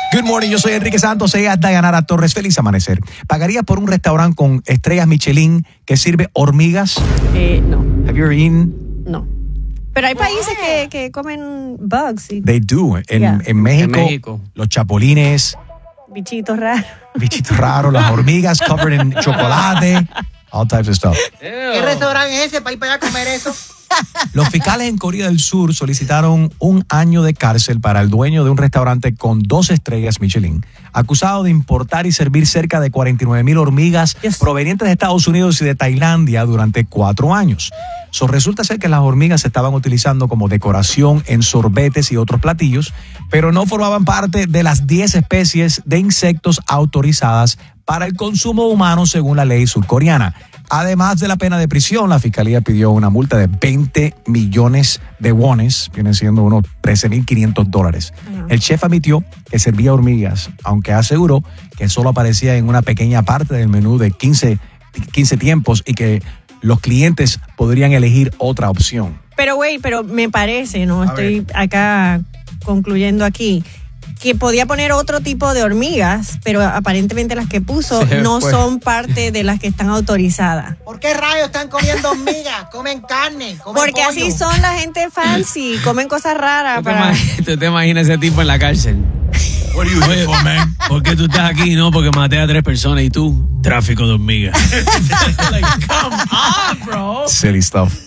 Good morning, yo soy Enrique Santos. Ella es Dayanara Torres. Feliz amanecer. ¿Pagarías por un restaurante con estrellas Michelin que sirve hormigas? No. Have you ever eaten? No. Pero hay países que comen bugs. Y They do. En México, los chapulines, bichitos raros. bichitos raros, las hormigas covered en chocolate, all types of stuff. ¿Qué restaurante es ese para ir para allá a comer eso? Los fiscales en Corea del Sur solicitaron 1 año de cárcel para el dueño de un restaurante con 2 estrellas Michelin, acusado de importar y servir cerca de 49,000 hormigas provenientes de Estados Unidos y de Tailandia durante 4 años. Resulta ser que las hormigas se estaban utilizando como decoración en sorbetes y otros platillos, pero no formaban parte de las 10 especies de insectos autorizadas para el consumo humano según la ley surcoreana. Además de la pena de prisión, la fiscalía pidió una multa de 20 millones de wones, viene siendo unos $13,500. El chef admitió que servía hormigas, aunque aseguró que solo aparecía en una pequeña parte del menú de 15 tiempos y que los clientes podrían elegir otra opción. Pero me parece, ¿no? Estoy acá concluyendo aquí, que podía poner otro tipo de hormigas, pero aparentemente las que puso no son parte de las que están autorizadas. ¿Por qué rayos están comiendo hormigas? Comen carne, comen Porque pollo. así son la gente fancy, comen cosas raras. ¿Tú te imaginas ese tipo en la cárcel? What are you here for, man? ¿Por qué tú estás aquí? No, porque maté a 3 personas y tú, tráfico de hormigas. Silly stuff.